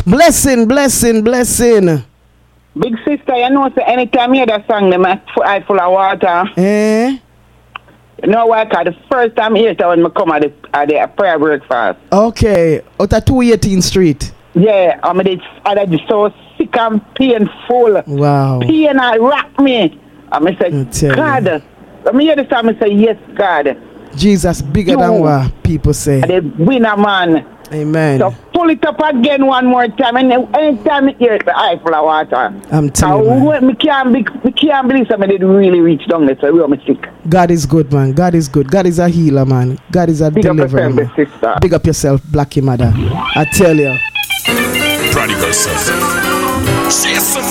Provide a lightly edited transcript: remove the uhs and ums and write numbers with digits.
Blessing. Big sister, you know, so anytime you hear that song, them eye full of water. Eh? You know why? Because the first time I hear it when I come at the prayer breakfast. Okay. Out at 218th Street. Yeah, I just so sick and painful. Wow. Pain rock me. I said, God. When I hear the song, I say, yes, God. Jesus bigger than what people say. The winner, man. Amen. So pull it up again one more time, and anytime I hear it, the eye full of water. I'm telling you, man. We can't believe somebody did really reach down there, so we are sick. God is good, man. God is good. God is a healer, man. God is a deliverer, man. Sister. Big up yourself, Blackie mother. I tell you. Prodigal son.